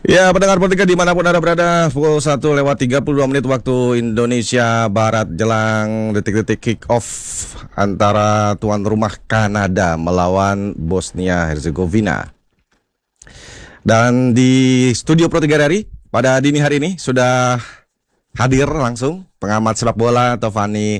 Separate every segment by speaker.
Speaker 1: Ya, pendengar politika dimanapun Anda berada, pukul 1:32 waktu Indonesia Barat jelang detik-detik kick off antara tuan rumah Kanada melawan Bosnia Herzegovina. Dan di studio Pro 3 RRI pada dini hari ini sudah hadir langsung pengamat sepak bola Tovani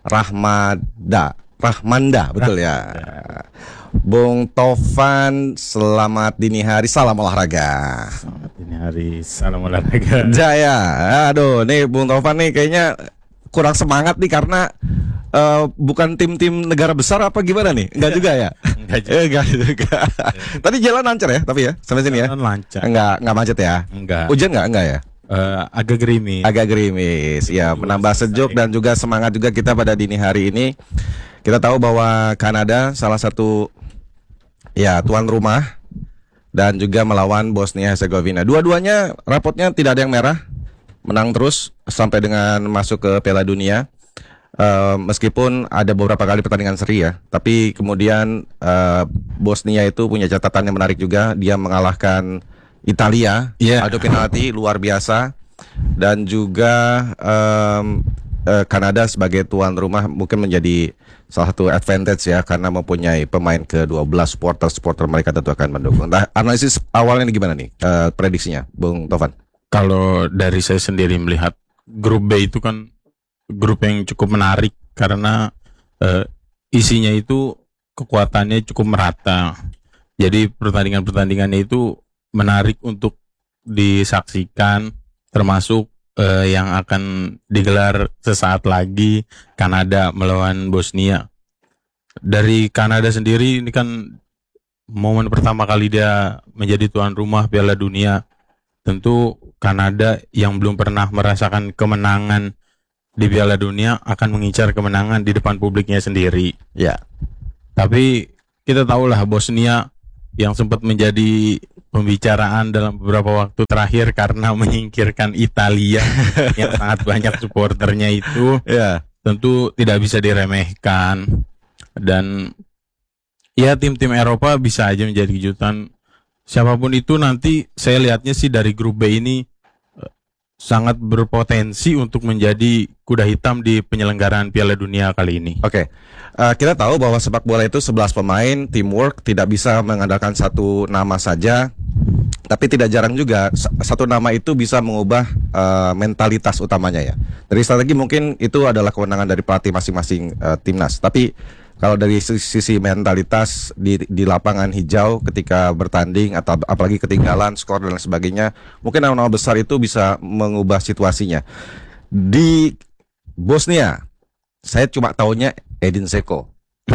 Speaker 1: Rahmanda, betul ya. Bung Tovan, selamat dini hari, salam olahraga.
Speaker 2: Selamat dini hari, salam olahraga.
Speaker 1: Jaya, aduh, nih Bung Tovan nih kayaknya kurang semangat nih karena bukan tim-tim negara besar apa gimana nih? Enggak juga ya? Enggak juga. Tadi jalan lancar ya, tapi ya sampai sini ya?
Speaker 2: Jalan lancar.
Speaker 1: Enggak macet ya?
Speaker 2: Enggak.
Speaker 1: Hujan enggak ya?
Speaker 2: Agak gerimis.
Speaker 1: Agak gerimis, ya, menambah sejuk dan juga semangat juga kita pada dini hari ini. Kita tahu bahwa Kanada salah satu tuan rumah dan juga melawan Bosnia Herzegovina. Dua-duanya rapotnya tidak ada yang merah, menang terus sampai dengan masuk ke Piala Dunia. Meskipun ada beberapa kali pertandingan seri ya, tapi kemudian Bosnia itu punya catatan yang menarik juga. Dia mengalahkan Italia, adu penalti luar biasa, dan juga Kanada sebagai tuan rumah mungkin menjadi salah satu advantage ya, karena mempunyai pemain ke-12, supporter mereka tentu akan mendukung. Nah, analisis awalnya gimana nih prediksinya, Bung Tovan?
Speaker 2: Kalau dari saya sendiri melihat grup B itu kan grup yang cukup menarik karena isinya itu kekuatannya cukup merata. Jadi pertandingannya itu menarik untuk disaksikan, termasuk yang akan digelar sesaat lagi, Kanada melawan Bosnia. Dari Kanada sendiri ini kan momen pertama kali dia menjadi tuan rumah Piala Dunia. Tentu Kanada yang belum pernah merasakan kemenangan di Piala Dunia akan mengincar kemenangan di depan publiknya sendiri.
Speaker 1: Ya.
Speaker 2: Tapi kita tahulah Bosnia yang sempat menjadi pembicaraan dalam beberapa waktu terakhir karena menyingkirkan Italia yang sangat banyak supporternya itu, tentu tidak bisa diremehkan. Dan ya, tim-tim Eropa bisa aja menjadi kejutan. Siapapun itu nanti saya lihatnya sih dari grup B ini sangat berpotensi untuk menjadi kuda hitam di penyelenggaraan Piala Dunia kali ini.
Speaker 1: Oke. Kita tahu bahwa sepak bola itu 11 pemain, teamwork, tidak bisa mengandalkan satu nama saja. Tapi tidak jarang juga satu nama itu bisa mengubah mentalitas utamanya ya. Dari strategi mungkin itu adalah kewenangan dari pelatih masing-masing timnas. Tapi kalau dari sisi mentalitas di lapangan hijau ketika bertanding atau apalagi ketinggalan skor dan sebagainya, mungkin nama-nama besar itu bisa mengubah situasinya. Di Bosnia, saya cuma taunya Edin Dzeko.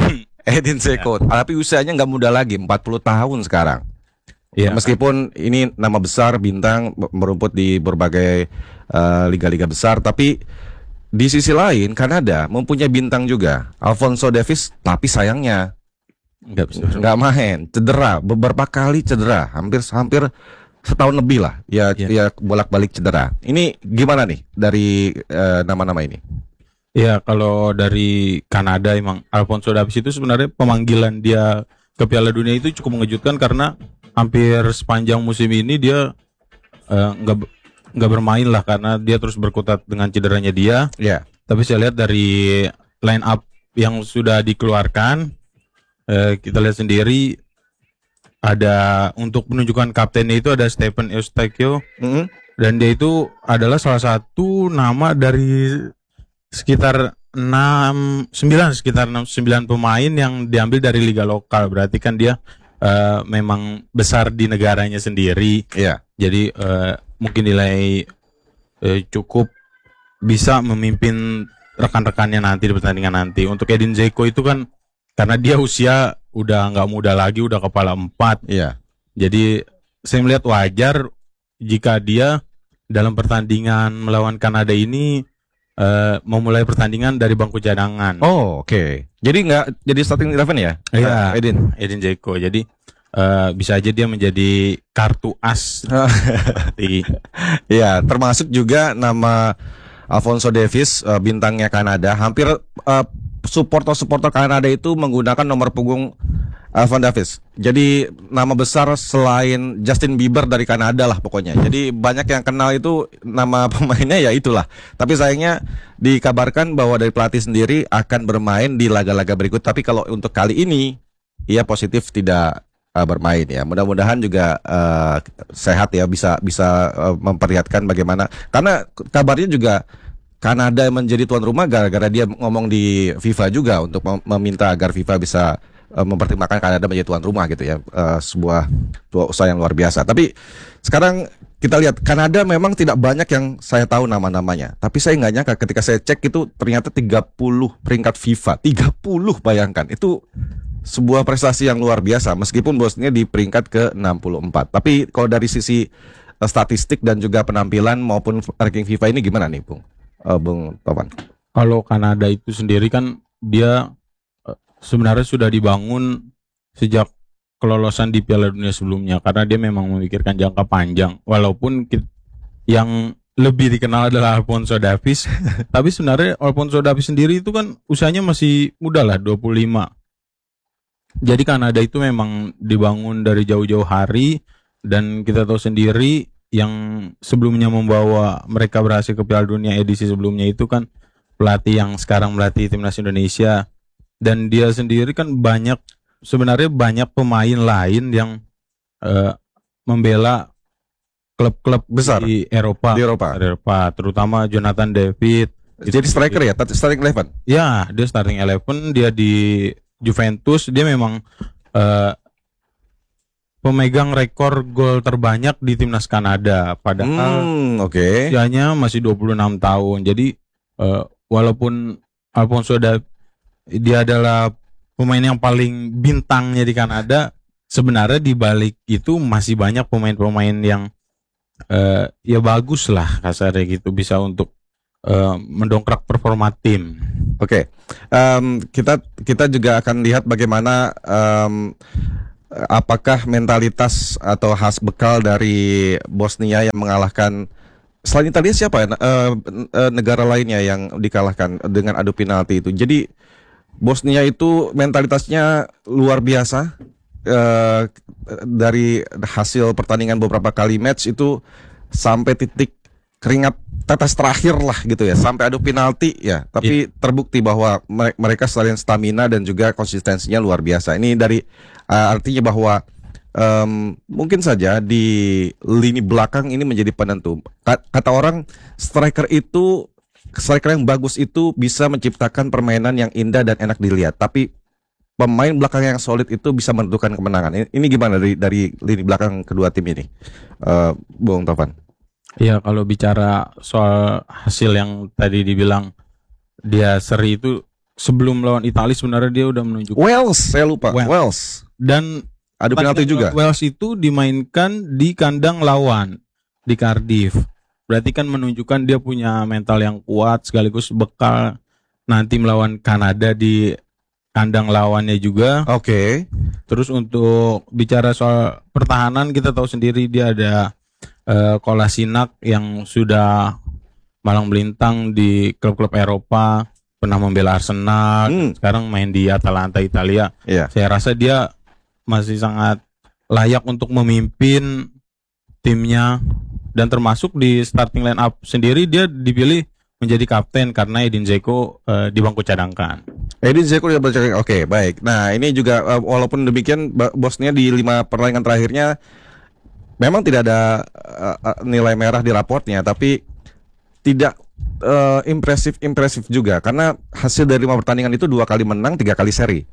Speaker 1: Tapi usianya nggak muda lagi, 40 tahun sekarang. Ya, meskipun ini nama besar, bintang, merumput di berbagai liga-liga besar, tapi di sisi lain Kanada mempunyai bintang juga, Alphonso Davies, tapi sayangnya nggak main, cedera, beberapa kali cedera, hampir setahun lebih lah, ya bolak-balik cedera. Ini gimana nih dari nama-nama ini?
Speaker 2: Ya, kalau dari Kanada emang Alphonso Davies itu sebenarnya pemanggilan dia ke Piala Dunia itu cukup mengejutkan karena hampir sepanjang musim ini dia nggak bermain lah karena dia terus berkutat dengan cederanya dia.
Speaker 1: Yeah.
Speaker 2: Tapi saya lihat dari line up yang sudah dikeluarkan, kita lihat sendiri ada untuk menunjukkan kaptennya itu ada Stephen Eustáquio, dan dia itu adalah salah satu nama dari sekitar 9 pemain yang diambil dari liga lokal. Berarti kan dia memang besar di negaranya sendiri. Jadi mungkin nilai cukup bisa memimpin rekan-rekannya nanti di pertandingan nanti. Untuk Edin Dzeko itu kan karena dia usia udah nggak muda lagi, udah kepala 4. Jadi saya melihat wajar jika dia dalam pertandingan melawan Kanada ini memulai pertandingan dari bangku cadangan.
Speaker 1: Oh, oke. Jadi nggak jadi starting 11 ya?
Speaker 2: Iya, Edin Dzeko. Jadi bisa aja dia menjadi kartu as.
Speaker 1: Iya, termasuk juga nama Alphonso Davies, bintangnya Kanada. Hampir supporter Kanada itu menggunakan nomor punggung Alphonso Davies. Jadi nama besar selain Justin Bieber dari Kanada lah pokoknya. Jadi banyak yang kenal itu nama pemainnya ya itulah. Tapi sayangnya dikabarkan bahwa dari pelatih sendiri akan bermain di laga-laga berikut. Tapi kalau untuk kali ini ia positif tidak bermain ya. Mudah-mudahan juga sehat ya, bisa memperlihatkan bagaimana. Karena kabarnya juga Kanada menjadi tuan rumah gara-gara dia ngomong di FIFA juga untuk meminta agar FIFA bisa mempertimbangkan Kanada menjadi tuan rumah gitu ya, sebuah usaha yang luar biasa. Tapi sekarang kita lihat Kanada memang tidak banyak yang saya tahu nama-namanya. Tapi saya nggak nyangka ketika saya cek itu ternyata 30 peringkat FIFA. 30, bayangkan. Itu sebuah prestasi yang luar biasa meskipun Bosnia di peringkat ke-64. Tapi kalau dari sisi statistik dan juga penampilan maupun ranking FIFA ini gimana nih, Bung Topan?
Speaker 2: Kalau Kanada itu sendiri kan dia sebenarnya sudah dibangun sejak kelolosan di Piala Dunia sebelumnya, karena dia memang memikirkan jangka panjang. Walaupun yang lebih dikenal adalah Alphonso Davies, tapi sebenarnya Alphonso Davies sendiri itu kan usianya masih muda lah, 25. Jadi Kanada itu memang dibangun dari jauh-jauh hari, dan kita tahu sendiri yang sebelumnya membawa mereka berhasil ke Piala Dunia edisi sebelumnya itu kan pelatih yang sekarang melatih timnas Indonesia. Dan dia sendiri kan sebenarnya banyak pemain lain yang membela klub-klub
Speaker 1: besar
Speaker 2: di Eropa. Terutama Jonathan David.
Speaker 1: Jadi striker ya, starting 11.
Speaker 2: Ya, dia starting 11, dia di Juventus, dia memang pemegang rekor gol terbanyak di timnas Kanada. Padahal usianya masih 26 tahun. Jadi walaupun Alphonso dia adalah pemain yang paling bintangnya di Kanada, sebenarnya di balik itu masih banyak pemain-pemain yang ya bagus lah kasarnya gitu, bisa untuk mendongkrak performa tim.
Speaker 1: Kita juga akan lihat bagaimana apakah mentalitas atau khas bekal dari Bosnia yang mengalahkan, selain Italia siapa ya negara lainnya yang dikalahkan dengan adu penalti itu. Jadi Bosnia itu mentalitasnya luar biasa. Dari hasil pertandingan beberapa kali match itu sampai titik keringat tetes terakhir lah gitu ya, sampai adu penalti ya. Tapi terbukti bahwa mereka selain stamina dan juga konsistensinya luar biasa. Ini dari artinya bahwa mungkin saja di lini belakang ini menjadi penentu. Kata orang, striker yang bagus itu bisa menciptakan permainan yang indah dan enak dilihat. Tapi pemain belakang yang solid itu bisa menentukan kemenangan. Ini gimana dari lini belakang kedua tim ini, Bung Tovan?
Speaker 2: Ya, kalau bicara soal hasil yang tadi dibilang dia seri itu, sebelum lawan Italia sebenarnya dia udah menunjukkan
Speaker 1: Wales, saya lupa. Wales.
Speaker 2: Dan
Speaker 1: adu penalti juga.
Speaker 2: Wales itu dimainkan di kandang lawan di Cardiff. Berarti kan menunjukkan dia punya mental yang kuat sekaligus bekal nanti melawan Kanada di kandang lawannya juga. Terus untuk bicara soal pertahanan, kita tahu sendiri dia ada Kolasinac yang sudah malang melintang di klub-klub Eropa, pernah membela Arsenal, sekarang main di Atalanta Italia. Saya rasa dia masih sangat layak untuk memimpin timnya. Dan termasuk di starting line up sendiri dia dipilih menjadi kapten karena Edin Dzeko di bangku cadangkan.
Speaker 1: Edin Dzeko di bangku cadangkan. Oke, baik. Nah, ini juga walaupun demikian Bosnia di 5 pertandingan terakhirnya memang tidak ada nilai merah di raportnya, tapi tidak impresif juga karena hasil dari 5 pertandingan itu 2 kali menang, 3 kali seri.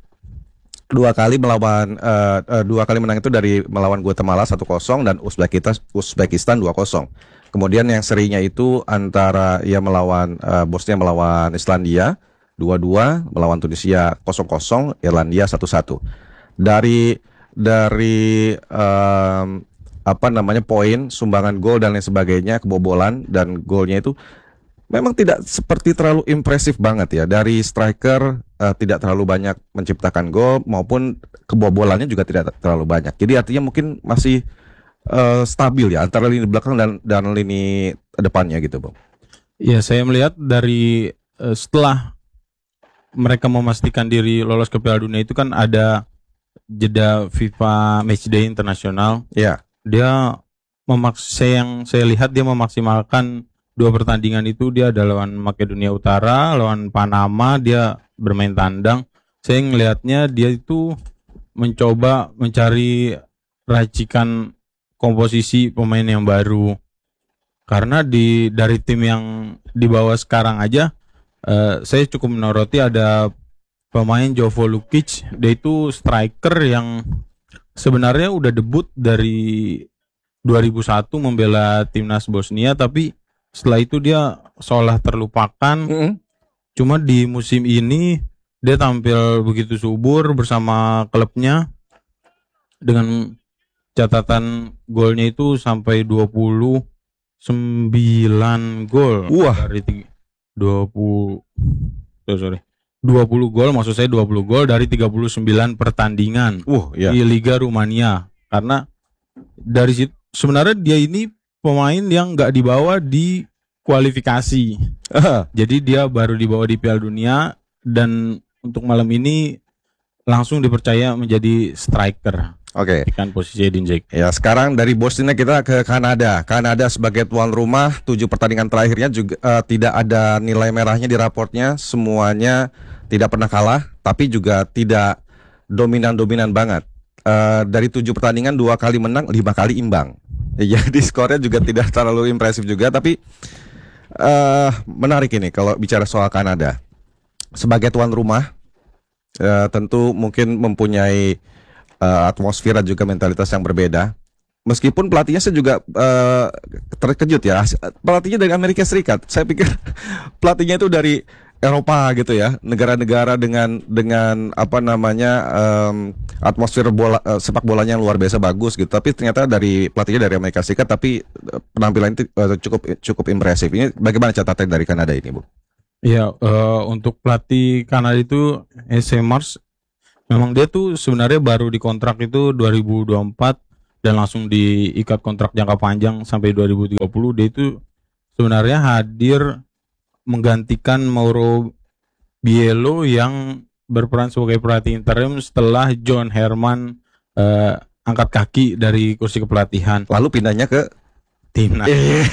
Speaker 1: 2 kali melawan 2 kali menang itu dari melawan Guatemala 1-0 dan Uzbekistan 2-0. Kemudian yang serinya itu antara melawan Bosnia melawan Islandia 2-2, melawan Tunisia 0-0, Irlandia 1-1. Dari poin, sumbangan gol dan lain sebagainya, kebobolan dan golnya itu memang tidak seperti terlalu impresif banget ya. Dari striker tidak terlalu banyak menciptakan gol maupun kebobolannya juga tidak terlalu banyak. Jadi artinya mungkin masih stabil ya antara lini belakang dan lini depannya gitu, Bang.
Speaker 2: Ya, saya melihat dari setelah mereka memastikan diri lolos ke Piala Dunia itu kan ada jeda FIFA Matchday Internasional,
Speaker 1: Ya.
Speaker 2: dia yang saya lihat dia memaksimalkan 2 pertandingan itu. Dia ada lawan Makedonia Utara, lawan Panama dia bermain tandang. Saya ngelihatnya dia itu mencoba mencari racikan komposisi pemain yang baru. Karena dari tim yang di bawah sekarang aja, saya cukup menyoroti ada pemain Jovo Lukic. Dia itu striker yang sebenarnya udah debut dari 2001 membela timnas Bosnia, tapi setelah itu dia seolah terlupakan. Cuma di musim ini dia tampil begitu subur bersama klubnya dengan catatan golnya itu sampai 29 gol.
Speaker 1: Wah.
Speaker 2: Dari 20 gol, maksud saya 20 gol dari 39 pertandingan
Speaker 1: Ya.
Speaker 2: di Liga Rumania. Karena dari situ sebenarnya dia ini pemain yang nggak dibawa di kualifikasi. Jadi dia baru dibawa di Piala Dunia dan untuk malam ini langsung dipercaya menjadi striker.
Speaker 1: Oke.
Speaker 2: Kan posisi Edin Dzeko.
Speaker 1: Ya, sekarang dari Bosnia kita ke Kanada. Kanada sebagai tuan rumah, 7 pertandingan terakhirnya juga tidak ada nilai merahnya di raportnya. Semuanya tidak pernah kalah, tapi juga tidak dominan-dominan banget. Dari 7 pertandingan 2 kali menang, 5 kali imbang. Jadi skornya juga tidak terlalu impresif juga, tapi menarik ini kalau bicara soal Kanada. Sebagai tuan rumah, tentu mungkin mempunyai atmosfer dan juga mentalitas yang berbeda. Meskipun pelatihnya saya juga terkejut ya. Pelatihnya dari Amerika Serikat. Saya pikir pelatihnya itu dari Eropa gitu ya. Negara-negara dengan apa namanya atmosfer sepak bolanya yang luar biasa bagus gitu. Tapi ternyata dari pelatihnya dari Amerika Serikat, tapi penampilan itu cukup impresif. Ini bagaimana catatan dari Kanada ini, Bu?
Speaker 2: Iya, untuk pelatih Kanada itu Jesse Marsch, memang dia tuh sebenarnya baru dikontrak itu 2024 dan langsung diikat kontrak jangka panjang sampai 2030. Dia itu sebenarnya hadir menggantikan Mauro Biello yang berperan sebagai pelatih interim setelah John Herman angkat kaki dari kursi kepelatihan.
Speaker 1: Lalu pindahnya ke
Speaker 2: timnas.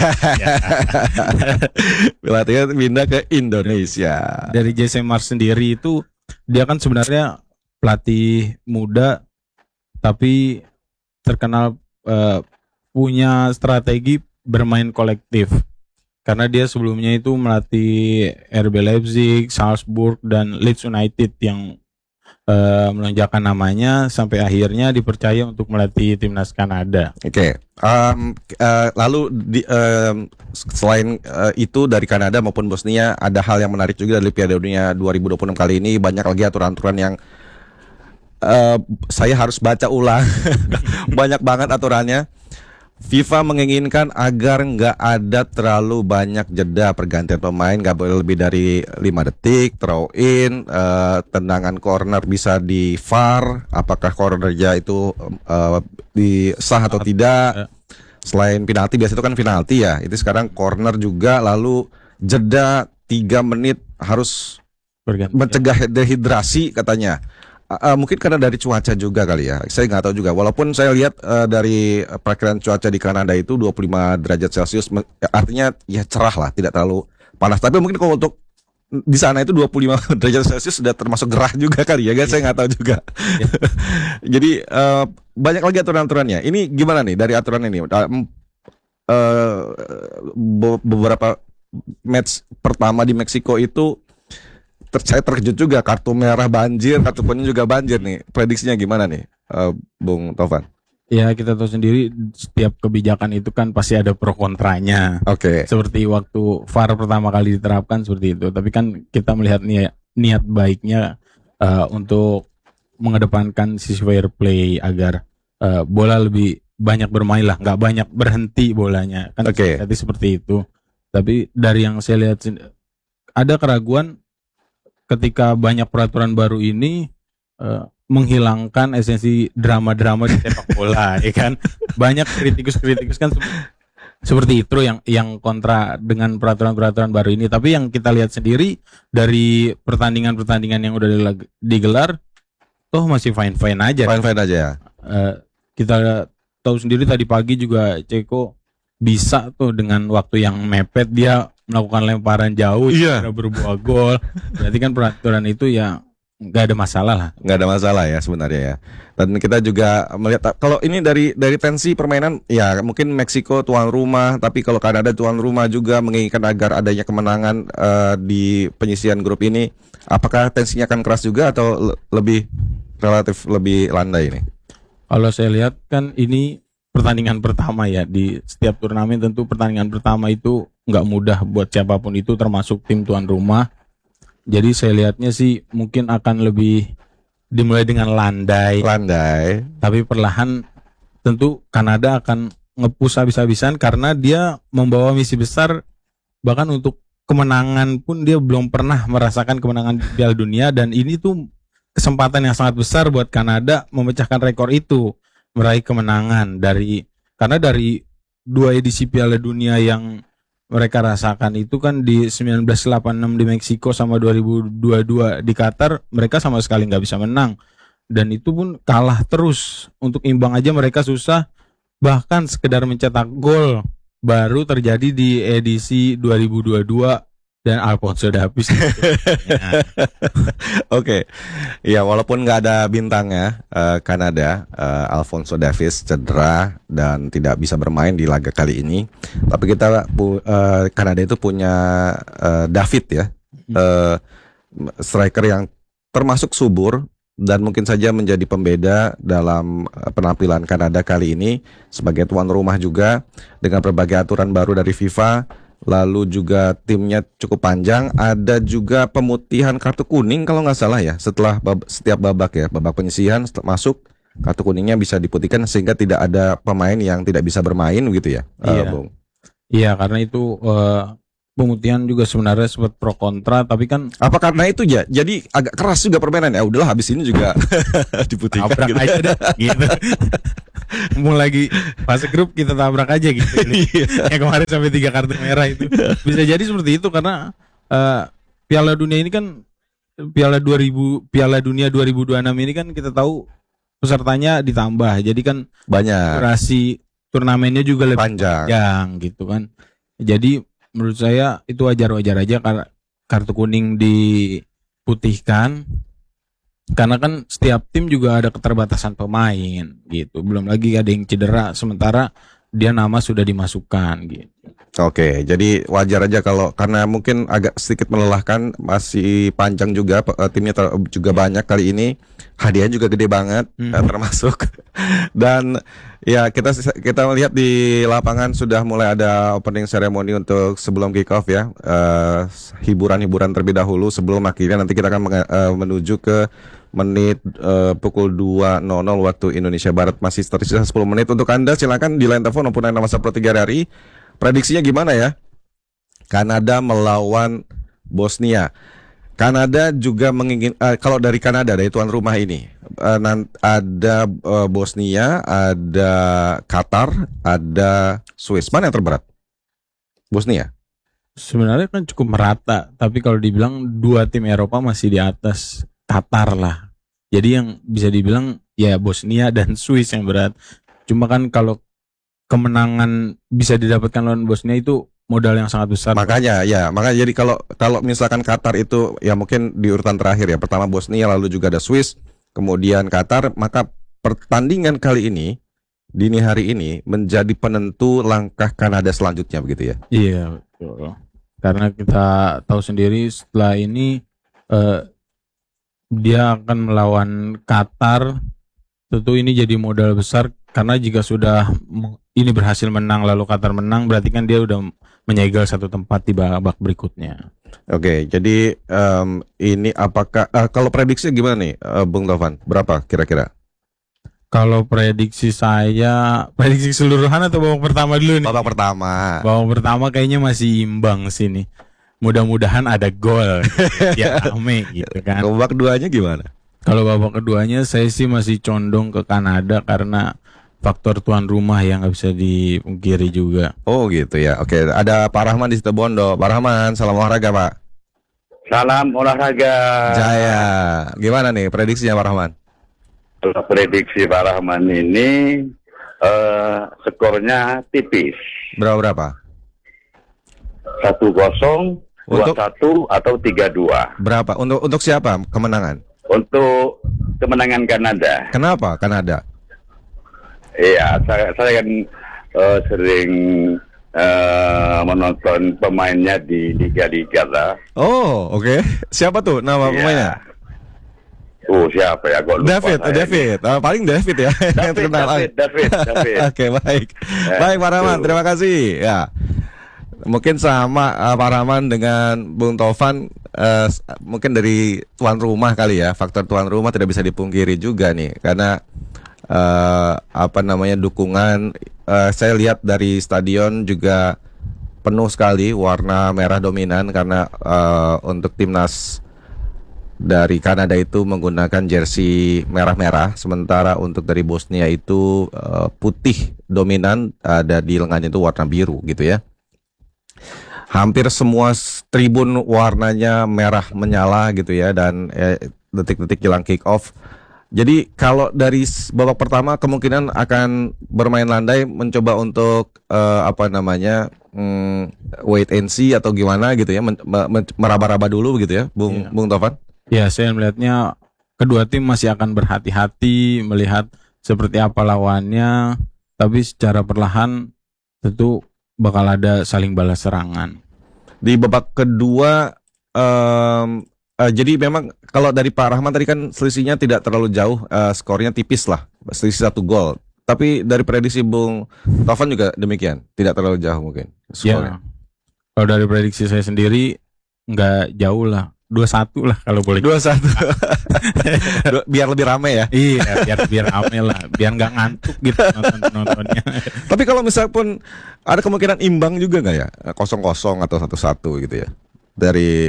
Speaker 1: Pelatihnya pindah ke Indonesia.
Speaker 2: Dari Jesse Marsch sendiri itu dia kan sebenarnya pelatih muda tapi terkenal punya strategi bermain kolektif. Karena dia sebelumnya itu melatih RB Leipzig, Salzburg dan Leeds United yang melonjakkan namanya sampai akhirnya dipercaya untuk melatih timnas Kanada.
Speaker 1: Oke. Lalu selain itu dari Kanada maupun Bosnia ada hal yang menarik juga dari Piala Dunia 2026 kali ini. Banyak lagi aturan-aturan yang saya harus baca ulang. Banyak banget aturannya. FIFA menginginkan agar nggak ada terlalu banyak jeda pergantian pemain, nggak boleh lebih dari 5 detik, throw in, tendangan corner bisa di VAR, apakah cornernya itu disah atau tidak. Selain penalti, biasa itu kan penalti ya, itu sekarang corner juga, lalu jeda 3 menit harus mencegah dehidrasi katanya. Mungkin karena dari cuaca juga kali ya. Saya nggak tahu juga. Walaupun saya lihat dari perakiraan cuaca di Kanada itu 25 derajat Celcius, artinya ya cerah lah, tidak terlalu panas. Tapi mungkin kalau untuk di sana itu 25 derajat Celcius sudah termasuk gerah juga kali ya, guys. Saya nggak tahu juga. Jadi banyak lagi aturan-aturannya. Ini gimana nih dari aturan ini? Beberapa match pertama di Meksiko itu saya terkejut juga, kartu merah banjir, kartu kuning juga banjir nih. Prediksinya gimana nih, Bung Taufan?
Speaker 2: Ya, kita tahu sendiri setiap kebijakan itu kan pasti ada pro kontranya.
Speaker 1: Oke.
Speaker 2: Seperti waktu VAR pertama kali diterapkan seperti itu. Tapi kan kita melihat niat baiknya untuk mengedepankan sisi fair play agar bola lebih banyak bermain lah, nggak banyak berhenti bolanya. Kan seperti itu. Tapi dari yang saya lihat ada keraguan ketika banyak peraturan baru ini menghilangkan esensi drama-drama di sepak bola, ya kan? Banyak kritikus kan seperti itu yang kontra dengan peraturan-peraturan baru ini. Tapi yang kita lihat sendiri dari pertandingan-pertandingan yang udah digelar, toh masih fine-fine aja.
Speaker 1: Fine-fine aja ya.
Speaker 2: Kita tahu sendiri tadi pagi juga Ceko bisa tuh dengan waktu yang mepet dia melakukan lemparan jauh,
Speaker 1: Iya.
Speaker 2: berbuah gol. Berarti kan peraturan itu ya nggak ada masalah lah.
Speaker 1: Nggak ada masalah ya sebenarnya ya. Dan kita juga melihat kalau ini dari tensi permainan ya mungkin Meksiko tuan rumah, tapi kalau Kanada tuan rumah juga menginginkan agar adanya kemenangan di penyisihan grup ini. Apakah tensinya akan keras juga atau lebih relatif lebih landai ini?
Speaker 2: Kalau saya lihat kan ini pertandingan pertama ya, di setiap turnamen tentu pertandingan pertama itu nggak mudah buat siapapun itu termasuk tim tuan rumah. Jadi saya lihatnya sih mungkin akan lebih dimulai dengan landai, tapi perlahan tentu Kanada akan nge-push habis-habisan karena dia membawa misi besar, bahkan untuk kemenangan pun dia belum pernah merasakan kemenangan di Piala Dunia, dan ini tuh kesempatan yang sangat besar buat Kanada memecahkan rekor itu, meraih kemenangan karena dari 2 edisi Piala Dunia yang mereka rasakan itu kan di 1986 di Meksiko sama 2022 di Qatar, mereka sama sekali nggak bisa menang, dan itu pun kalah terus, untuk imbang aja mereka susah, bahkan sekedar mencetak gol baru terjadi di edisi 2022 dan Alphonso Davies.
Speaker 1: Oke, ya walaupun nggak ada bintangnya Kanada, Alphonso Davies cedera dan tidak bisa bermain di laga kali ini. Tapi kita Kanada itu punya David ya, striker yang termasuk subur dan mungkin saja menjadi pembeda dalam penampilan Kanada kali ini sebagai tuan rumah juga dengan berbagai aturan baru dari FIFA. Lalu juga timnya cukup panjang, ada juga pemutihan kartu kuning kalau nggak salah ya, setelah setiap babak ya, babak penyisihan masuk kartu kuningnya bisa diputihkan sehingga tidak ada pemain yang tidak bisa bermain gitu ya.
Speaker 2: Iya,
Speaker 1: Bung.
Speaker 2: Iya karena itu pemutihan juga sebenarnya sempat pro kontra, tapi kan
Speaker 1: apa karena itu ya, jadi agak keras juga permainan ya, udahlah habis ini juga diputihkan
Speaker 2: tabrak
Speaker 1: gitu.
Speaker 2: aja deh, gitu. Mulai lagi fase grup kita tabrak aja gitu. Yang kemarin sampai 3 kartu merah itu bisa jadi seperti itu karena Piala Dunia ini kan Piala Dunia 2026 ini kan kita tahu pesertanya ditambah, jadi kan
Speaker 1: Banyak,
Speaker 2: durasi turnamennya juga lebih
Speaker 1: panjang.
Speaker 2: panjang gitu kan. Jadi menurut saya itu wajar-wajar aja karena kartu kuning diputihkan. Karena kan setiap tim juga ada keterbatasan pemain gitu. Belum lagi ada yang cedera, sementara dia nama sudah dimasukkan gitu.
Speaker 1: Oke, jadi wajar aja kalau karena mungkin agak sedikit melelahkan, masih panjang juga timnya juga banyak kali ini. Hadiah juga gede banget termasuk. Dan ya kita melihat di lapangan sudah mulai ada opening ceremony untuk sebelum kick off ya. Hiburan-hiburan terlebih dahulu sebelum akhirnya nanti kita akan menuju ke menit pukul 2.00 waktu Indonesia Barat. Masih tersisa 10 menit untuk Anda, silakan di line telepon maupun line WhatsApp Pro 3 RRI. Prediksinya gimana ya? Kanada melawan Bosnia. Kanada juga kalau dari Kanada, dari tuan rumah ini ada Bosnia, ada Qatar, ada Swiss. Mana yang terberat? Bosnia.
Speaker 2: Sebenarnya kan cukup merata, tapi kalau dibilang 2 tim Eropa masih di atas Qatar lah. Jadi yang bisa dibilang ya Bosnia dan Swiss yang berat. Cuma kan kalau kemenangan bisa didapatkan lawan Bosnia itu modal yang sangat besar.
Speaker 1: Makanya jadi kalau misalkan Qatar itu ya mungkin di urutan terakhir ya. Pertama Bosnia, lalu juga ada Swiss, kemudian Qatar, maka pertandingan kali ini dini hari ini menjadi penentu langkah Kanada selanjutnya begitu ya.
Speaker 2: Iya, betul. Karena kita tahu sendiri setelah ini dia akan melawan Qatar. Tentu ini jadi modal besar karena jika sudah ini berhasil menang lalu Qatar menang, berarti kan dia udah menyegel satu tempat di babak berikutnya.
Speaker 1: Oke, jadi ini apakah kalau prediksi gimana nih, Bung Taufan? Berapa kira-kira?
Speaker 2: Kalau prediksi saya, prediksi keseluruhan atau babak pertama dulu nih?
Speaker 1: Babak pertama.
Speaker 2: Babak pertama kayaknya masih imbang sih nih. Mudah-mudahan ada gol ya rame gitu kan.
Speaker 1: Babak keduanya gimana?
Speaker 2: Kalau babak keduanya saya sih masih condong ke Kanada karena faktor tuan rumah yang nggak bisa dipungkiri juga.
Speaker 1: Oh gitu ya. Oke, ada Pak Rahman di Situbondo. Pak Rahman, salam olahraga Pak.
Speaker 3: Salam olahraga.
Speaker 1: Jaya. Gimana nih prediksinya Pak Rahman?
Speaker 3: Kalau prediksi Pak Rahman ini skornya tipis.
Speaker 1: Berapa?
Speaker 3: 1-0, 2-1 atau 3-2.
Speaker 1: Berapa? Untuk siapa kemenangan?
Speaker 3: Untuk kemenangan Kanada.
Speaker 1: Kenapa Kanada?
Speaker 3: Iya, saya kan sering menonton pemainnya di liga-liga lah.
Speaker 1: Oh, oke. Siapa tuh nama pemainnya?
Speaker 3: Siapa ya?
Speaker 1: David. Paling David ya.
Speaker 3: David.
Speaker 1: Oke, baik. Baik, Pak Rahman, terima kasih. Ya. Mungkin sama Pak Rahman dengan Bung Tovan, mungkin dari tuan rumah kali ya. Faktor tuan rumah tidak bisa dipungkiri juga nih, karena dukungan. Saya lihat dari stadion juga penuh sekali, warna merah dominan karena untuk timnas dari Kanada itu menggunakan jersey merah-merah, sementara untuk dari Bosnia itu putih dominan, ada di lengannya itu warna biru gitu ya. Hampir semua tribun warnanya merah menyala gitu ya, dan detik-detik jelang kick off. Jadi kalau dari babak pertama kemungkinan akan bermain landai, mencoba untuk wait and see atau gimana gitu ya, meraba-raba dulu gitu ya, Bung Tovan.
Speaker 2: Ya, saya melihatnya kedua tim masih akan berhati-hati melihat seperti apa lawannya, tapi secara perlahan tentu bakal ada saling balas serangan.
Speaker 1: Di babak kedua, jadi memang kalau dari Pak Rahman tadi kan selisihnya tidak terlalu jauh, skornya tipis lah, selisih 1 gol. Tapi dari prediksi Bung Tovan juga demikian, tidak terlalu jauh mungkin skornya.
Speaker 2: Ya, kalau dari prediksi saya sendiri nggak jauh lah. 2-1 lah kalau boleh.
Speaker 1: 2-1. Biar lebih rame ya.
Speaker 2: Iya, biar rame lah, biar nggak ngantuk gitu nontonnya.
Speaker 1: Tapi kalau misalnya pun ada kemungkinan imbang juga nggak ya, 0-0 atau 1-1 gitu ya. Dari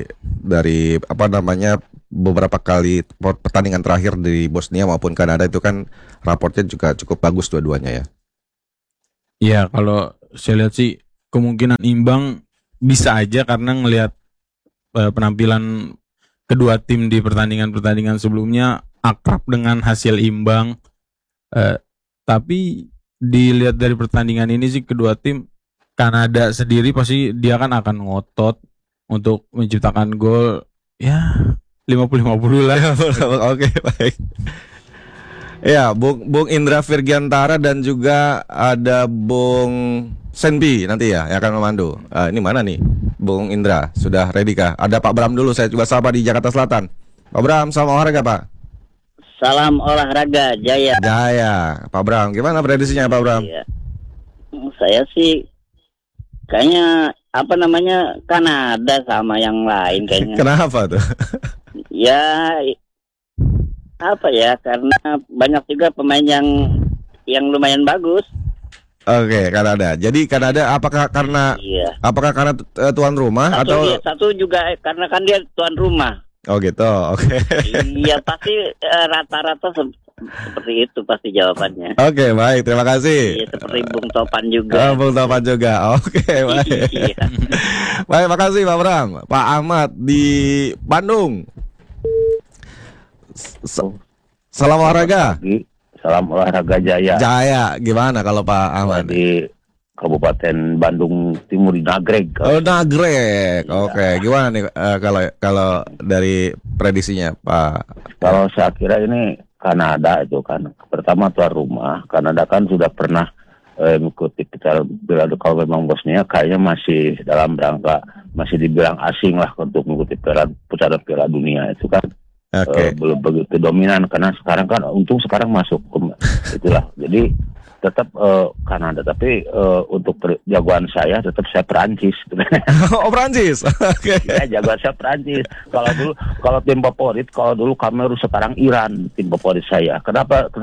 Speaker 1: beberapa kali pertandingan terakhir di Bosnia maupun Kanada itu kan raportnya juga cukup bagus dua-duanya ya.
Speaker 2: Iya, kalau saya lihat sih kemungkinan imbang bisa aja, karena ngelihat penampilan kedua tim di pertandingan sebelumnya akrab dengan hasil imbang. Tapi dilihat dari pertandingan ini sih, kedua tim, Kanada sendiri pasti dia kan akan ngotot untuk menciptakan gol, ya 50-50 lah.
Speaker 1: Oke, baik. Ya, Bung Indra Virgiantara dan juga ada Bung Senpi nanti ya yang akan memandu. Ini mana nih Bung Indra, sudah ready kah? Ada Pak Bram dulu, saya coba sapa di Jakarta Selatan. Pak Bram, salam olahraga Pak.
Speaker 4: Salam olahraga Jaya.
Speaker 1: Pak Bram, gimana prediksinya Pak Bram?
Speaker 4: Iya. Saya sih kayaknya Kanada sama yang lain kayaknya.
Speaker 1: Kenapa tuh?
Speaker 4: Ya karena banyak juga pemain yang lumayan bagus.
Speaker 1: Oke, Kanada. Jadi Kanada apakah karena tuan rumah
Speaker 4: satu juga karena kan dia tuan rumah.
Speaker 1: Oh gitu. Oke.
Speaker 4: Iya, pasti rata-rata seperti itu pasti jawabannya.
Speaker 1: Oke, baik. Terima kasih.
Speaker 4: Iya, seperti Bung Topan juga.
Speaker 1: Bung Topan juga. Oke, baik.
Speaker 4: Iya.
Speaker 1: Baik, makasih Pak Bram. Pak Ahmad di Bandung. Salam olahraga.
Speaker 3: Salam olahraga Jaya.
Speaker 1: Gimana kalau Pak Ahmad?
Speaker 3: Di Kabupaten Bandung Timur di Nagreg.
Speaker 1: Oh, Nagreg. Oke. Gimana nih kalau dari prediksinya Pak?
Speaker 3: Kalau saya kira ini Kanada itu kan pertama tuan rumah. Kanada kan sudah pernah mengikuti kita, kalau memang Bosnia kayaknya masih dalam rangka masih dibilang asing lah untuk mengikuti putaran Piala Dunia itu kan. Belum begitu dominan, karena sekarang kan untung sekarang masuk itulah. Jadi tetap Kanada, tapi untuk jagoan saya tetap saya Perancis.
Speaker 1: Oh, Perancis. Oke.
Speaker 3: Ya, jagoan saya Perancis. Kalau tim favorit, kalau dulu Kamerun, sekarang Iran tim favorit saya. Kenapa